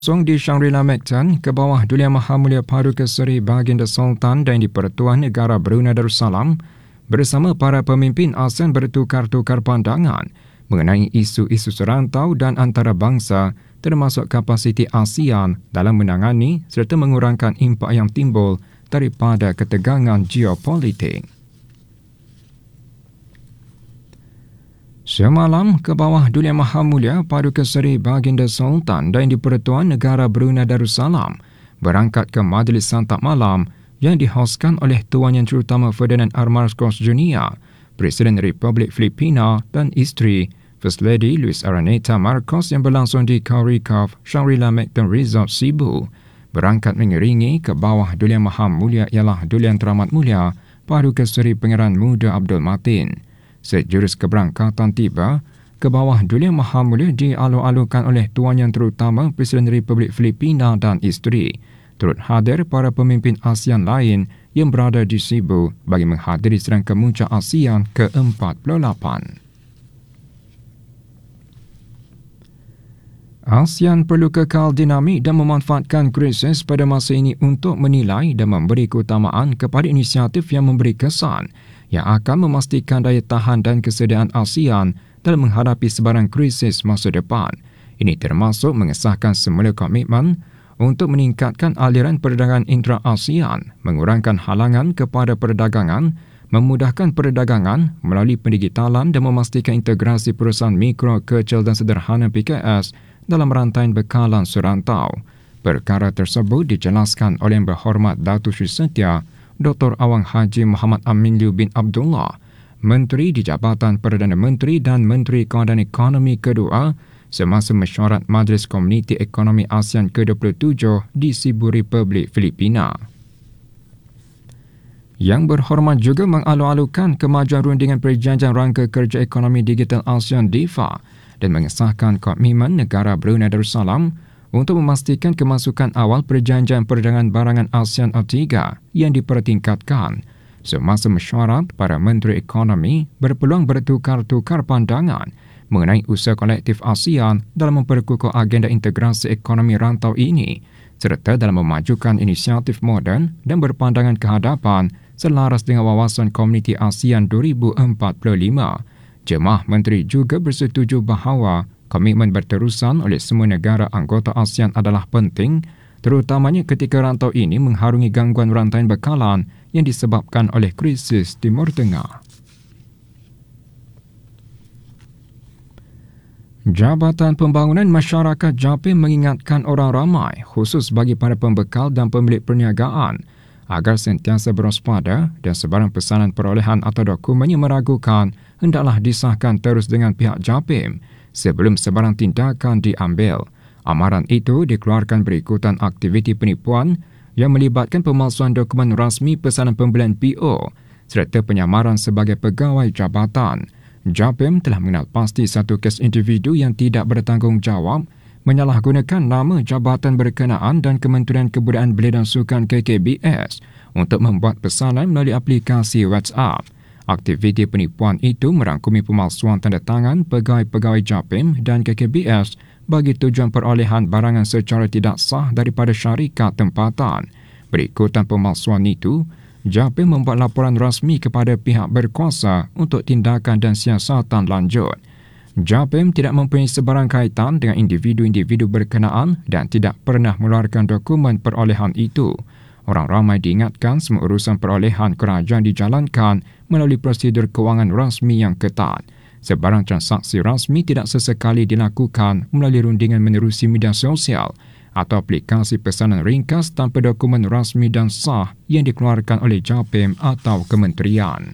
Song di Shangri-La Mactan ke bawah Dulia Maha Mulia Paduka Seri Baginda Sultan dan di-Pertuan Negara Brunei Darussalam bersama para pemimpin ASEAN bertukar-tukar pandangan mengenai isu-isu serantau dan antarabangsa termasuk kapasiti ASEAN dalam menangani serta mengurangkan impak yang timbul daripada ketegangan geopolitik. Semalam, ke bawah Dulia Maha Mulia Paduka Seri Baginda Sultan dan di-Pertuan Negara Brunei Darussalam berangkat ke Majlis Santap Malam yang dihoskan oleh Tuan Yang Terutama Ferdinand R. Marcos Jr., Presiden Republik Filipina dan isteri, First Lady Luis Araneta Marcos yang berlangsung di Kauri Cove, Shangri-La Mactan Resort, Cebu, berangkat mengiringi ke bawah Dulia Maha Mulia ialah Dulia Yang Teramat Mulia Paduka Seri Pangeran Muda Abdul Matin. Sejurus keberangkatan tiba, ke bawah Dulia Maha Mulia dialu-alukan oleh Tuan Yang Terutama Presiden Republik Filipina dan isteri. Turut hadir para pemimpin ASEAN lain yang berada di Cebu bagi menghadiri sidang kemuncak ASEAN ke-48. ASEAN perlu kekal dinamik dan memanfaatkan krisis pada masa ini untuk menilai dan memberi keutamaan kepada inisiatif yang memberi kesan yang akan memastikan daya tahan dan kesediaan ASEAN dalam menghadapi sebarang krisis masa depan. Ini termasuk mengesahkan semula komitmen untuk meningkatkan aliran perdagangan intra-ASEAN, mengurangkan halangan kepada perdagangan, memudahkan perdagangan melalui pendigitalan dan memastikan integrasi perusahaan mikro, kecil dan sederhana PKS dalam rantaian bekalan serantau. Perkara tersebut dijelaskan oleh Yang Berhormat Datuk Seri Setia Dr. Awang Haji Muhammad Amin Liu bin Abdullah, Menteri di Jabatan Perdana Menteri dan Menteri Keadaan Ekonomi kedua semasa mesyuarat Majlis Komuniti Ekonomi ASEAN ke-27 di Cebu, Republik Filipina. Yang Berhormat juga mengalu-alukan kemajuan rundingan Perjanjian Rangka Kerja Ekonomi Digital ASEAN DIFA dan mengesahkan komitmen negara Brunei Darussalam untuk memastikan kemasukan awal Perjanjian Perdagangan Barangan ASEAN A3 yang dipertingkatkan. Semasa mesyuarat, para Menteri Ekonomi berpeluang bertukar-tukar pandangan mengenai usaha kolektif ASEAN dalam memperkukuh agenda integrasi ekonomi rantau ini serta dalam memajukan inisiatif moden dan berpandangan ke hadapan selaras dengan wawasan Komuniti ASEAN 2045. Jemaah Menteri juga bersetuju bahawa komitmen berterusan oleh semua negara anggota ASEAN adalah penting, terutamanya ketika rantau ini mengharungi gangguan rantaian bekalan yang disebabkan oleh krisis Timur Tengah. Jabatan Pembangunan Masyarakat JAPIM mengingatkan orang ramai, khusus bagi para pembekal dan pemilik perniagaan, agar sentiasa berwaspada dan sebarang pesanan perolehan atau dokumen yang meragukan hendaklah disahkan terus dengan pihak JAPIM sebelum sebarang tindakan diambil. Amaran itu dikeluarkan berikutan aktiviti penipuan yang melibatkan pemalsuan dokumen rasmi pesanan pembelian PO serta penyamaran sebagai pegawai jabatan. JAPIM telah mengenal pasti satu kes individu yang tidak bertanggungjawab menyalahgunakan nama jabatan berkenaan dan Kementerian Kebudayaan Belia dan Sukan KKBS untuk membuat pesanan melalui aplikasi WhatsApp. Aktiviti penipuan itu merangkumi pemalsuan tanda tangan pegawai-pegawai JAPIM dan KKBS bagi tujuan perolehan barangan secara tidak sah daripada syarikat tempatan. Berikutan pemalsuan itu, JAPIM membuat laporan rasmi kepada pihak berkuasa untuk tindakan dan siasatan lanjut. JAPIM tidak mempunyai sebarang kaitan dengan individu-individu berkenaan dan tidak pernah mengeluarkan dokumen perolehan itu. Orang ramai diingatkan semua urusan perolehan kerajaan dijalankan melalui prosedur kewangan rasmi yang ketat. Sebarang transaksi rasmi tidak sesekali dilakukan melalui rundingan menerusi media sosial atau aplikasi pesanan ringkas tanpa dokumen rasmi dan sah yang dikeluarkan oleh JAPIM atau kementerian.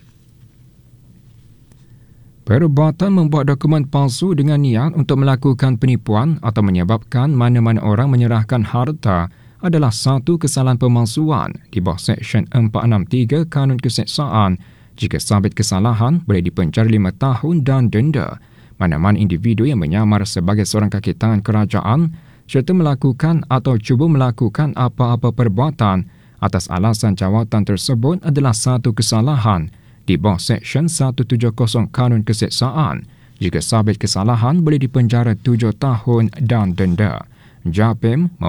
Perbuatan membuat dokumen palsu dengan niat untuk melakukan penipuan atau menyebabkan mana-mana orang menyerahkan harta adalah satu kesalahan pemalsuan di bawah Seksyen 463 Kanun Keseksaan. Jika sabit kesalahan, boleh dipenjara 5 tahun dan denda. Mana-mana individu yang menyamar sebagai seorang kaki tangan kerajaan serta melakukan atau cuba melakukan apa-apa perbuatan atas alasan jawatan tersebut adalah satu kesalahan di bawah Seksyen 170 Kanun Keseksaan. Jika sabit kesalahan, boleh dipenjara 7 tahun dan denda. JAPIM